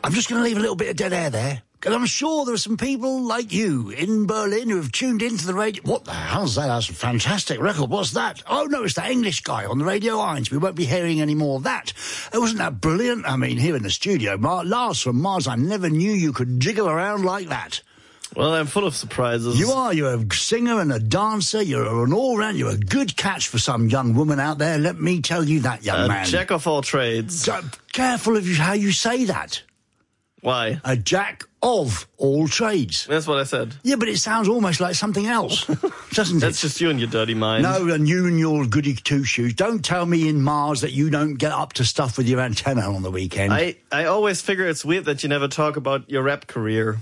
I'm just going to leave a little bit of dead air there. And I'm sure there are some people like you in Berlin who have tuned into the radio. What the hell's that? That's a fantastic record. What's that? Oh, no, it's that English guy on the Radio 1. We won't be hearing any more of that. Wasn't that brilliant? I mean, here in the studio, Lars from Mars, I never knew you could jiggle around like that. Well, I'm full of surprises. You are. You're a singer and a dancer. You're an all-round. You're a good catch for some young woman out there. Let me tell you that, young man. Jack of all trades. Careful of how you say that. Why? A jack of all trades. That's what I said. Yeah, but it sounds almost like something else, doesn't it? That's just you and your dirty mind. No, and you and your goody two-shoes. Don't tell me in Mars that you don't get up to stuff with your antenna on the weekend. I always figure it's weird that you never talk about your rap career.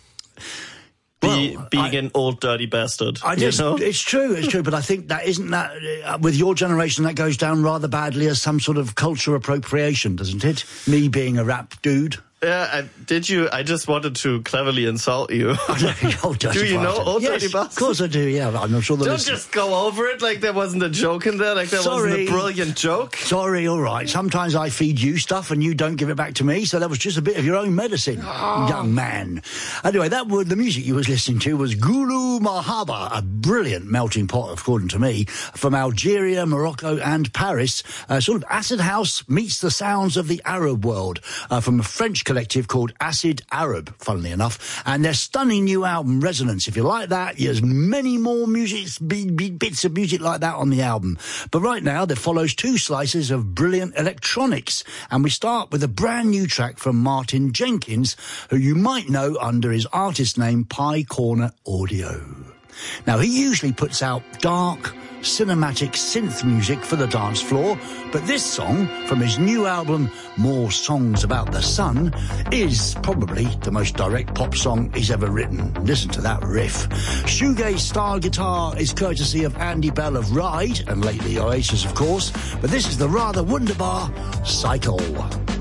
Being an old dirty bastard. It's true, but I think that isn't that, with your generation, that goes down rather badly as some sort of culture appropriation, doesn't it? Me being a rap dude. Yeah, I just wanted to cleverly insult you. Do you know Old Dirty Bastard? Of course I do, yeah. I'm not sure Don't just go over it like there wasn't a joke in there, like there wasn't a brilliant joke. Sorry, all right. Sometimes I feed you stuff and you don't give it back to me, so that was just a bit of your own medicine, young man. Anyway, the music you was listening to was Gulu Mahaba, a brilliant melting pot, according to me, from Algeria, Morocco and Paris. Sort of acid house meets the sounds of the Arab world, from a French collective called Acid Arab, funnily enough, and their stunning new album Resonance. If you like that, there's many more bits of music like that on the album. But right now there follows 2 slices of brilliant electronics, and we start with a brand new track from Martin Jenkins, who you might know under his artist name Pie Corner Audio. Now, he usually puts out dark, cinematic synth music for the dance floor, but this song from his new album More Songs About the Sun is probably the most direct pop song he's ever written. Listen to that riff. Shoegaze style guitar is courtesy of Andy Bell of Ride, and lately Oasis of course, but this is the rather wunderbar Cycle.